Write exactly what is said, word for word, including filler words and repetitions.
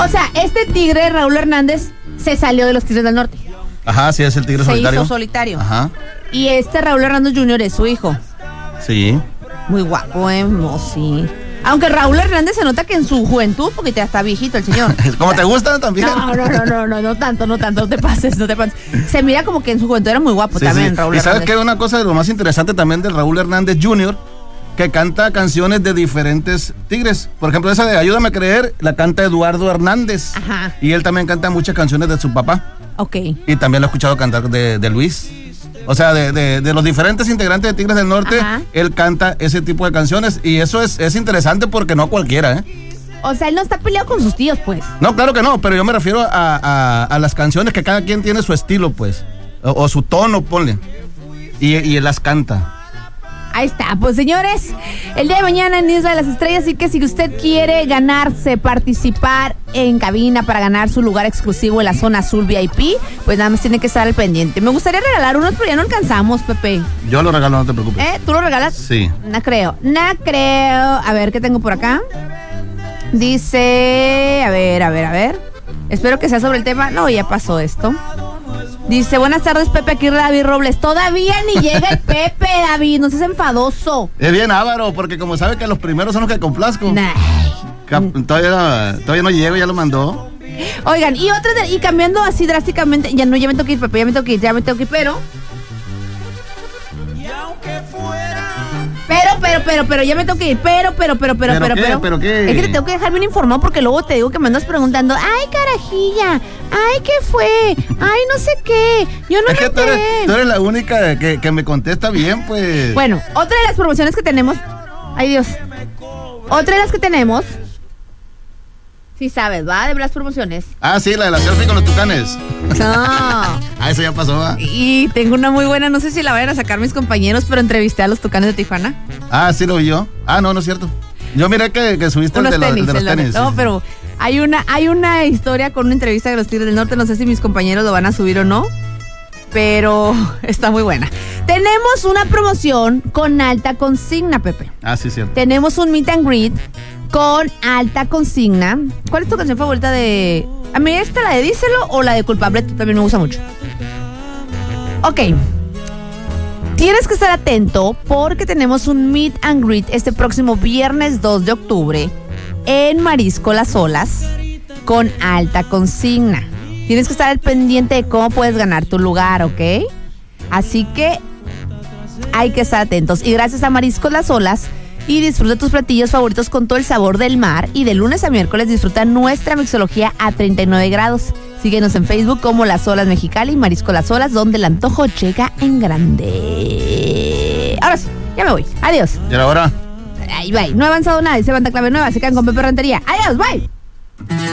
O sea, este tigre, Raúl Hernández, se salió de los Tigres del Norte. Ajá, sí, es el tigre se solitario. Se hizo solitario. Ajá. Y este Raúl Hernández junior es su hijo. Sí. Muy guapo, ¿eh? No, sí. Aunque Raúl Hernández se nota que en su juventud, porque ya está viejito el señor. ¿Cómo te gusta también? No, no, no, no, no, no tanto, no tanto, no te pases, no te pases. Se mira como que en su juventud era muy guapo, sí, también, sí. Raúl y Hernández. ¿sabes qué? Una cosa de lo más interesante también de Raúl Hernández junior, que canta canciones de diferentes tigres. Por ejemplo, esa de Ayúdame a creer, la canta Eduardo Hernández. Ajá. Y él también canta muchas canciones de su papá. Ok. Y también lo he escuchado cantar de, de Luis. O sea, de, de, de los diferentes integrantes de Tigres del Norte, ajá, él canta ese tipo de canciones y eso es, es interesante porque no cualquiera, ¿eh? O sea, él no está peleado con sus tíos, pues. No, claro que no, pero yo me refiero a, a, a las canciones que cada quien tiene su estilo, pues. O, o su tono, ponle. Y, y él las canta. Ahí está, pues señores, el día de mañana en Isla de las Estrellas, así que si usted quiere ganarse, participar en cabina para ganar su lugar exclusivo en la zona azul V I P, pues nada más tiene que estar al pendiente. Me gustaría regalar unos, pero ya no alcanzamos, Pepe. Yo lo regalo, no te preocupes. ¿Eh? ¿Tú lo regalas? Sí. No creo, no creo. A ver, ¿qué tengo por acá? Dice, a ver, a ver, a ver. Espero que sea sobre el tema. No, ya pasó esto. Dice, buenas tardes, Pepe, aquí David Robles. Todavía ni llega el Pepe, David, no seas enfadoso. Es bien avaro, porque como sabe que los primeros son los que complazco. Nah. Todavía, todavía no llego, ya lo mandó. Oigan, y otra, de, y cambiando así drásticamente, ya no, ya me tengo que ir, Pepe, ya me tengo que ir, ya me tengo que ir, pero... Pero, pero, pero, pero, ya me tengo que ir, pero, pero, pero, pero, pero, ¿Pero qué? pero. ¿Pero qué? Es que te tengo que dejar bien informado porque luego te digo que me andas preguntando, ay, carajilla, ay, ¿qué fue? Ay, no sé qué, yo no es me que tú eres, enteré. tú eres la única que, que me contesta bien, pues. Bueno, otra de las promociones que tenemos, ay Dios, otra de las que tenemos, sí sabes, ¿va? De las promociones. Ah, sí, la de la selfie con los tucanes. No. Ah, eso ya pasó, ¿va? Y tengo una muy buena, no sé si la vayan a sacar mis compañeros, pero entrevisté a los Tucanes de Tijuana. Ah, sí lo vi yo. Ah, no, no es cierto. Yo miré que, que subiste el de, tenis, la, el de los el tenis. No, sí. pero hay una, hay una historia con una entrevista de los Tigres del Norte, no sé si mis compañeros lo van a subir o no, pero está muy buena. Tenemos una promoción con alta consigna, Pepe. Ah, sí, cierto. Tenemos un meet and greet con alta consigna. ¿Cuál es tu canción favorita de...? A mí esta, la de Díselo o la de Culpable, también me gusta mucho. Ok. Tienes que estar atento porque tenemos un meet and greet este próximo viernes dos de octubre en Marisco Las Olas con alta consigna. Tienes que estar al pendiente de cómo puedes ganar tu lugar, ¿ok? Así que hay que estar atentos. Y gracias a Marisco Las Olas, y disfruta tus platillos favoritos con todo el sabor del mar. Y de lunes a miércoles disfruta nuestra mixología a treinta y nueve grados. Síguenos en Facebook como Las Olas Mexicali y Marisco Las Olas, donde el antojo llega en grande. Ahora sí, ya me voy. Adiós. ¿Y ahora? Ay, bye. No ha avanzado nada. Dice Banda Clave Nueva. Se quedan con Pepe Rentería. Adiós, bye.